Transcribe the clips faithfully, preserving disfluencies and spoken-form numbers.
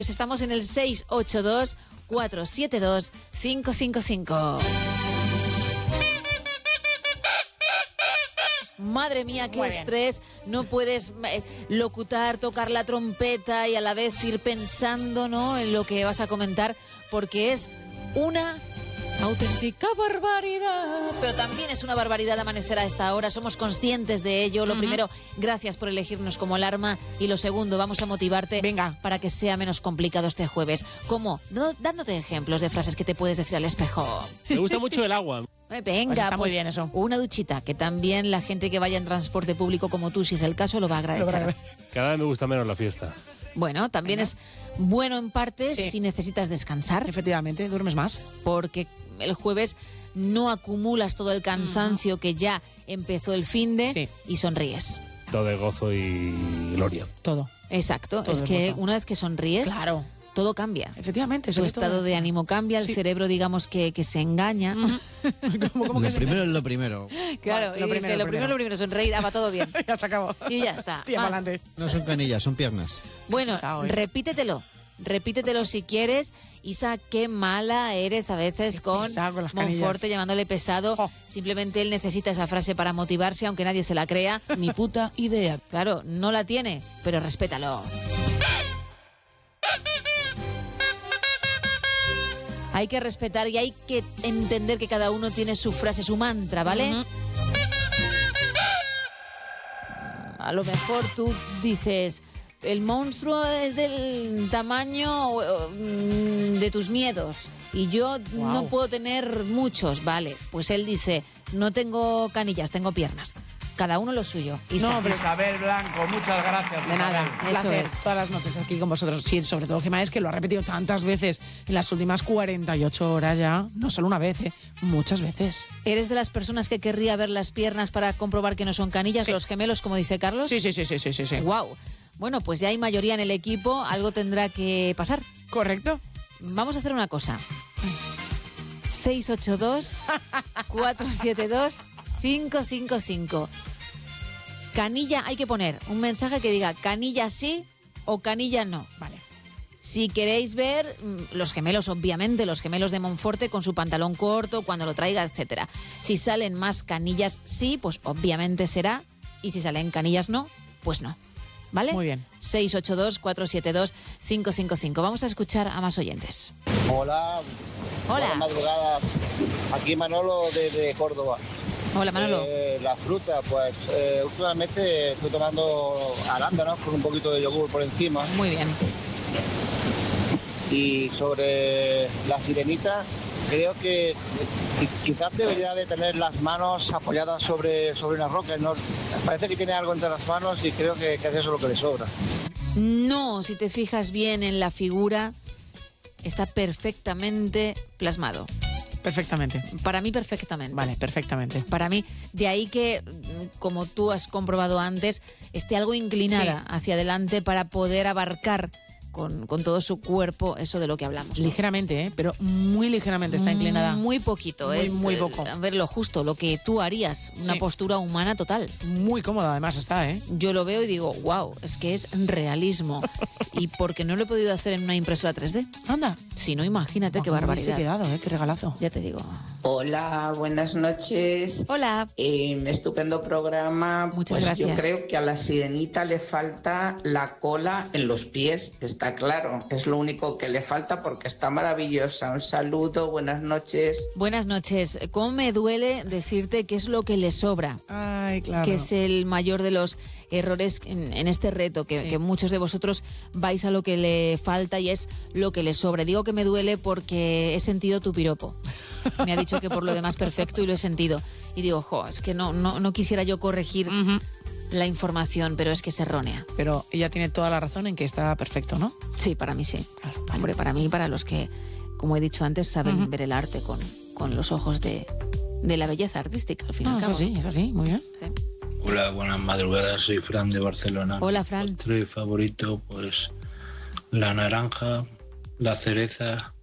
Estamos en el seis ocho dos, cuatro siete dos, cinco cinco cinco. Madre mía, qué estrés. No puedes eh, locutar, tocar la trompeta y a la vez ir pensando, ¿no?, en lo que vas a comentar, porque es una auténtica barbaridad. Pero también es una barbaridad amanecer a esta hora. Somos conscientes de ello. Lo uh-huh. primero, gracias por elegirnos como alarma. Y lo segundo, vamos a motivarte Venga. para que sea menos complicado este jueves. ¿Cómo? No, dándote ejemplos de frases que te puedes decir al espejo. Me gusta mucho el agua. Venga, pues está pues muy bien eso. Una duchita, que también la gente que vaya en transporte público como tú, si es el caso, lo va a agradecer. Cada vez me gusta menos la fiesta. Bueno, también Venga. es bueno en parte sí. si necesitas descansar. Efectivamente, duermes más. Porque el jueves no acumulas todo el cansancio uh-huh. que ya empezó el finde sí. y sonríes. Todo de gozo y gloria. Todo. Exacto, todo es que gozo. una vez que sonríes... Claro. Todo cambia. Efectivamente. Tu estado todo. de ánimo cambia, el sí. cerebro, digamos, que, que se engaña. ¿Cómo, cómo lo que primero es lo primero. Claro, lo, y primero, dice, lo primero, lo primero, sonreír, ah, va todo bien. Ya se acabó. Y ya está. Tía, no son canillas, son piernas. Bueno, Sao, ¿eh? repítetelo. Repítetelo si quieres. Isa, qué mala eres a veces qué con, con Monforte llamándole pesado. Oh. Simplemente él necesita esa frase para motivarse, aunque nadie se la crea. Ni puta idea. Claro, no la tiene, pero respétalo. Hay que respetar y hay que entender que cada uno tiene su frase, su mantra, ¿vale? Uh-huh. A lo mejor tú dices, el monstruo es del tamaño de tus miedos y yo wow. no puedo tener muchos, vale. Pues él dice, no tengo canillas, tengo piernas. Cada uno lo suyo. Isa. No, pero Isabel Blanco, muchas gracias. De nada, eso placer. es. Todas las noches aquí con vosotros. Sí, sobre todo Gemma, es que lo ha repetido tantas veces en las últimas cuarenta y ocho horas ya. No solo una vez, ¿eh? Muchas veces. ¿Eres de las personas que querría ver las piernas para comprobar que no son canillas, sí. los gemelos, como dice Carlos? Sí, sí, sí, sí, sí, sí, sí. Wow. Bueno, pues ya hay mayoría en el equipo, algo tendrá que pasar. Correcto. Vamos a hacer una cosa. seis ocho dos, cuatro siete dos, cinco cinco cinco. Canilla, hay que poner un mensaje que diga canilla sí o canilla no. Vale. Si queréis ver los gemelos, obviamente, los gemelos de Monforte con su pantalón corto, cuando lo traiga, etcétera. Si salen más canillas sí, pues obviamente será. Y si salen canillas no, pues no. ¿Vale? Muy bien. seis ocho dos, cuatro siete dos, cinco cinco cinco. Vamos a escuchar a más oyentes. Hola. Hola. Buenas madrugadas. Aquí Manolo desde Córdoba. Hola, Manolo. Eh, la fruta, pues eh, últimamente estoy tomando arándanos con un poquito de yogur por encima. Muy bien. Y sobre la sirenita, creo que quizás debería de tener las manos apoyadas sobre, sobre una roca. ¿No? Parece que tiene algo entre las manos y creo que, que es eso lo que le sobra. No, si te fijas bien en la figura, está perfectamente plasmado. Perfectamente. Para mí, perfectamente. Vale, perfectamente. Para mí, de ahí que, como tú has comprobado antes, esté algo inclinada sí. hacia adelante para poder abarcar con, con todo su cuerpo eso de lo que hablamos, ¿no? Ligeramente, ¿eh? Pero muy ligeramente está inclinada. Muy poquito. Muy, es, muy poco. A ver, lo justo, lo que tú harías. Una sí. postura humana total. Muy cómoda, además, está, ¿eh? Yo lo veo y digo, wow, es que es realismo. Y porque no lo he podido hacer en una impresora tres D. Anda. Si no, imagínate oh, qué barbaridad. Se ha quedado, ¿eh? Qué regalazo. Ya te digo. Hola, buenas noches. Hola. Eh, estupendo programa. Muchas pues gracias. Yo creo que a la sirenita le falta la cola en los pies, está claro. Es lo único que le falta porque está maravillosa. Un saludo, buenas noches. Buenas noches. ¿Cómo me duele decirte qué es lo que le sobra? Ay, claro. Que es el mayor de los errores en, en este reto, que, sí. que muchos de vosotros vais a lo que le falta y es lo que le sobra. Digo que me duele porque he sentido tu piropo. Me ha dicho que por lo demás perfecto y lo he sentido. Y digo, jo, es que no, no, no quisiera yo corregir uh-huh. la información, pero es que es errónea. Pero ella tiene toda la razón en que está perfecto, ¿no? Sí, para mí sí. Claro, vale. Hombre, para mí y para los que, como he dicho antes, saben uh-huh. ver el arte con, con los ojos de, de la belleza artística, al fin y no, al cabo. Es así, es así, muy bien. Sí. Hola, buenas madrugadas, soy Fran de Barcelona. Hola, Fran. Mi postre favorito, pues la naranja, la cereza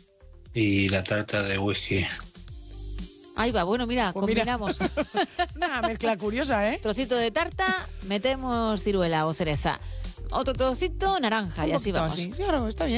y la tarta de whisky. Ahí va, bueno, mira, pues combinamos. Mira. Una mezcla curiosa, ¿eh? Trocito de tarta, metemos ciruela o cereza. Otro trocito, naranja, Un y así vamos. Así. Claro, está bien.